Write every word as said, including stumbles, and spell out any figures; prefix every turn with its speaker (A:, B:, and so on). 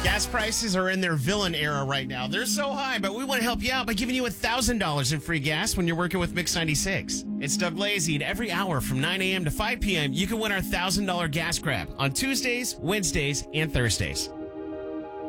A: Gas prices are in their villain era right now. They're so high, but we want to help you out by giving you one thousand dollars in free gas when you're working with Mix ninety-six. It's Doug Lazy, and every hour from nine a.m. to five p.m., you can win our one thousand dollars gas grab on Tuesdays, Wednesdays, and Thursdays.